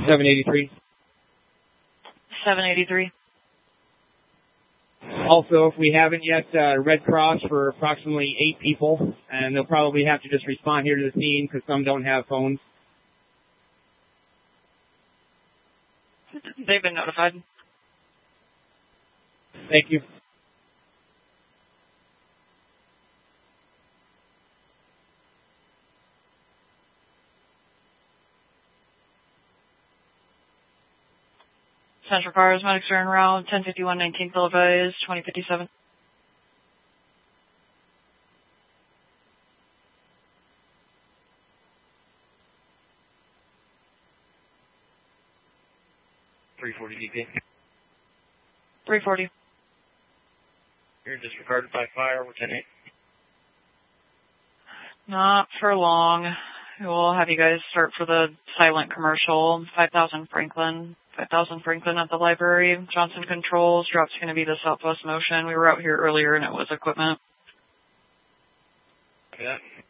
783. 783. Also, if we haven't yet, Red Cross for approximately 8 people, and they'll probably have to just respond here to the scene because some don't have phones. They've been notified. Thank you. Central Cars, medics are en route, 1051, 19 televised, 2057. DP. 340. You're disregarded by fire, we're 10-8. Not for long. We'll have you guys start for the silent commercial, 5000 Franklin. 5000 Franklin at the library. Johnson Controls. Drop's going to be the Southwest Motion. We were out here earlier and it was equipment. Yeah.